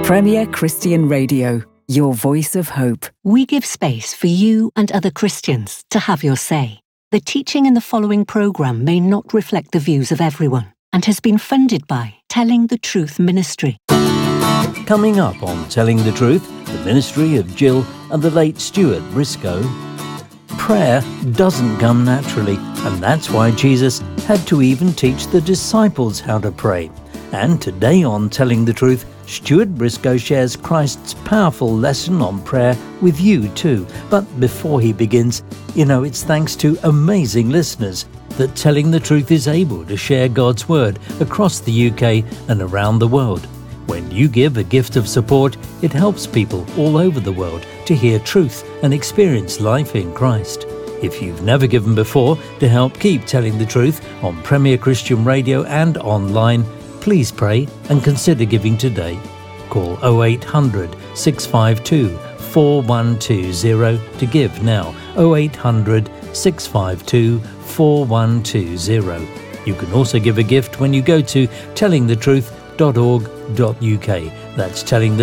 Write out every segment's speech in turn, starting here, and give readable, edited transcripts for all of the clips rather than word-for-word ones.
Premier Christian Radio, your voice of hope. We give space for you and other Christians to have your say. The teaching in the following programme may not reflect the views of everyone and has been funded by Telling the Truth Ministry. Coming up on Telling the Truth, the ministry of Jill and the late Stuart Briscoe. Prayer doesn't come naturally, and that's why Jesus had to even teach the disciples how to pray. And today on Telling the Truth, Stuart Briscoe shares Christ's powerful lesson on prayer with you too. But before he begins, it's thanks to amazing listeners that Telling the Truth is able to share God's Word across the UK and around the world. When you give a gift of support, it helps people all over the world to hear truth and experience life in Christ. If you've never given before, to help keep Telling the Truth on Premier Christian Radio and online, please pray and consider giving today. Call 0800 652 4120 to give now. 0800 652 4120. You can also give a gift when you go to tellingthetruth.org.uk. That's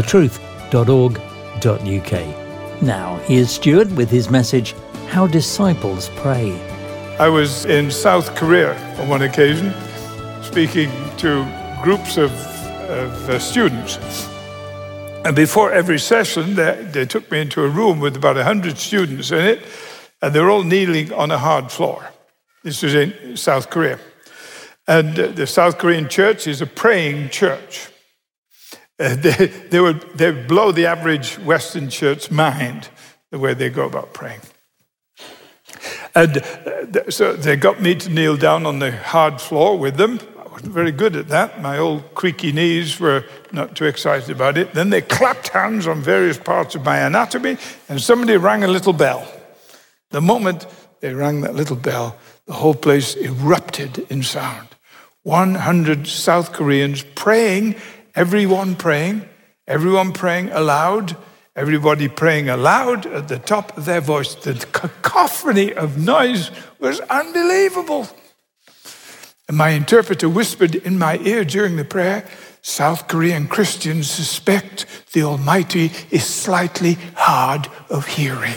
tellingthetruth.org.uk. Now, here's Stuart with his message, How Disciples Pray. I was in South Korea on one occasion, speaking to groups of students. And before every session, they took me into a room with about 100 students in it, and they're all kneeling on a hard floor. This was in South Korea. And the South Korean church is a praying church. They would blow the average Western church mind the way they go about praying. And so they got me to kneel down on the hard floor with them. I wasn't very good at that. My old creaky knees were not too excited about it. Then they clapped hands on various parts of my anatomy, and somebody rang a little bell. The moment they rang that little bell, the whole place erupted in sound. 100 South Koreans praying, everyone praying aloud, everybody praying aloud at the top of their voice. The cacophony of noise was unbelievable. And my interpreter whispered in my ear during the prayer, South Korean Christians suspect the Almighty is slightly hard of hearing.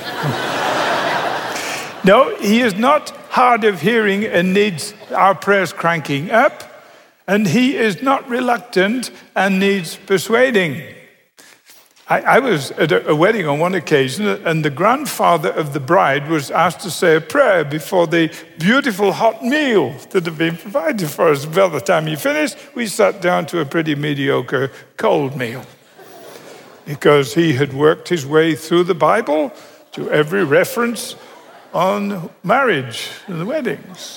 No, he is not hard of hearing and needs our prayers cranking up, and he is not reluctant and needs persuading. I was at a wedding on one occasion, and the grandfather of the bride was asked to say a prayer before the beautiful hot meal that had been provided for us. By the time he finished, we sat down to a pretty mediocre cold meal, because he had worked his way through the Bible to every reference on marriage and weddings.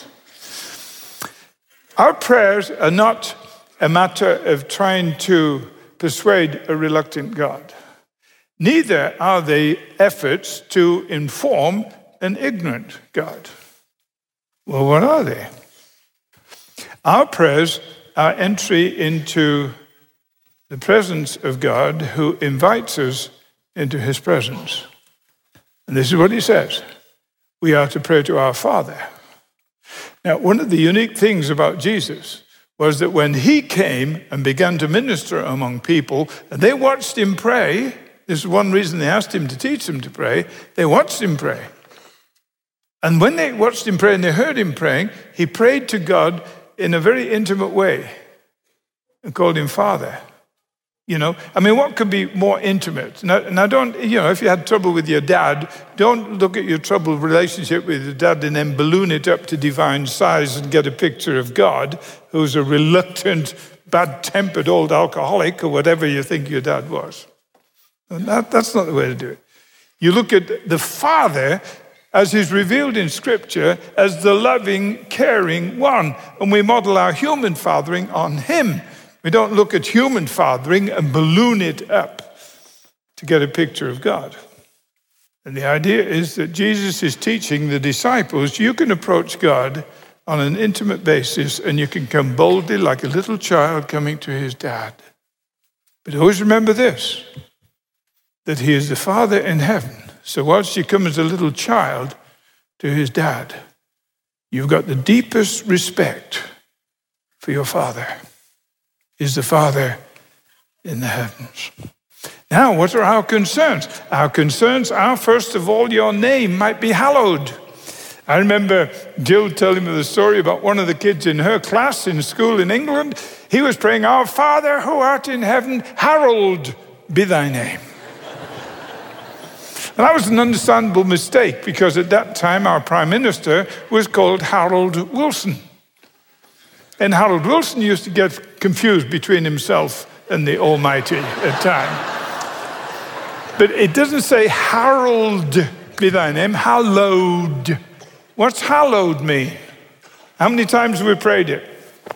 Our prayers are not a matter of trying to persuade a reluctant God. Neither are they efforts to inform an ignorant God. Well, what are they? Our prayers are entry into the presence of God, who invites us into his presence. And this is what he says. We are to pray to our Father. Now, one of the unique things about Jesus was that when he came and began to minister among people, and they watched him pray, this is one reason they asked him to teach them to pray, they watched him pray. And when they watched him pray and they heard him praying, he prayed to God in a very intimate way and called him Father. What could be more intimate? Now don't, if you had trouble with your dad, don't look at your troubled relationship with your dad and then balloon it up to divine size and get a picture of God, who's a reluctant, bad-tempered old alcoholic or whatever you think your dad was. That's not the way to do it. You look at the Father as he's revealed in Scripture as the loving, caring one, and we model our human fathering on him. We don't look at human fathering and balloon it up to get a picture of God. And the idea is that Jesus is teaching the disciples, you can approach God on an intimate basis and you can come boldly like a little child coming to his dad. But always remember this, that he is the Father in heaven. So whilst you come as a little child to his dad, you've got the deepest respect for your Father. Is the Father in the heavens. Now, what are our concerns? Our concerns are, first of all, your name might be hallowed. I remember Jill telling me the story about one of the kids in her class in school in England. He was praying, "Our Father who art in heaven, hallowed be thy name." And that was an understandable mistake, because at that time our Prime Minister was called Harold Wilson. And Harold Wilson used to get confused between himself and the Almighty at times. But it doesn't say hallowed be thy name, hallowed. What's hallowed mean? How many times have we prayed it?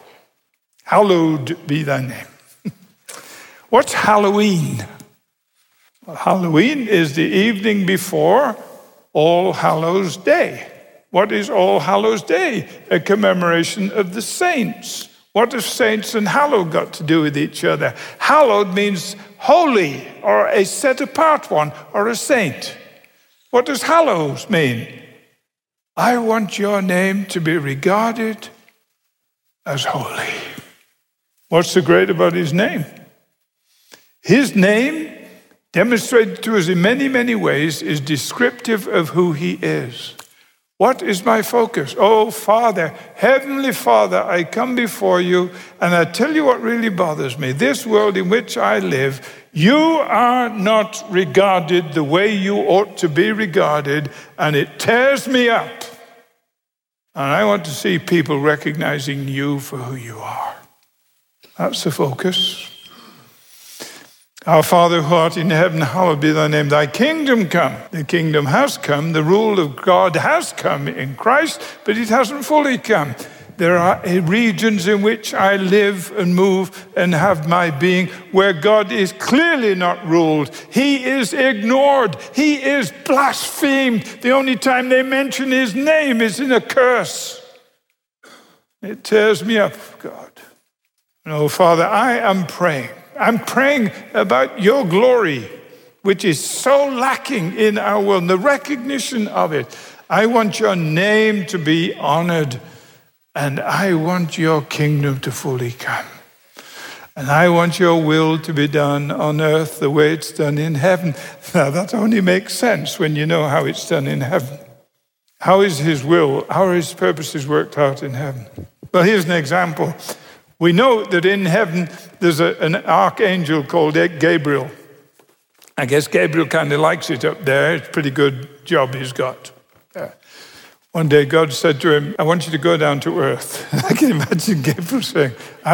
Hallowed be thy name. What's Halloween? Well, Halloween is the evening before All Hallows Day. What is All Hallows Day? A commemoration of the saints. What have saints and hallowed got to do with each other? Hallowed means holy, or a set-apart one, or a saint. What does hallows mean? I want your name to be regarded as holy. What's so great about his name? His name, demonstrated to us in many, many ways, is descriptive of who he is. What is my focus? Oh, Father, Heavenly Father, I come before you, and I tell you what really bothers me. This world in which I live, you are not regarded the way you ought to be regarded, and it tears me up. And I want to see people recognizing you for who you are. That's the focus. Our Father who art in heaven, hallowed be thy name. Thy kingdom come. The kingdom has come. The rule of God has come in Christ, but it hasn't fully come. There are regions in which I live and move and have my being where God is clearly not ruled. He is ignored. He is blasphemed. The only time they mention his name is in a curse. It tears me up, God. Oh, Father, I am praying. I'm praying about your glory, which is so lacking in our world, and the recognition of it. I want your name to be honored, and I want your kingdom to fully come. And I want your will to be done on earth the way it's done in heaven. Now, that only makes sense when you know how it's done in heaven. How is his will, how are his purposes worked out in heaven? Well, here's an example. We know that in heaven there's an archangel called Gabriel. I guess Gabriel kind of likes it up there. It's a pretty good job he's got. One day God said to him, I want you to go down to earth. I can imagine Gabriel saying,